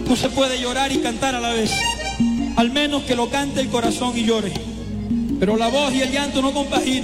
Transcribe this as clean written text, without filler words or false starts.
No se puede llorar y cantar a la vez. Al menos que lo cante el corazón y llore. Pero la voz y el llanto no compaginan.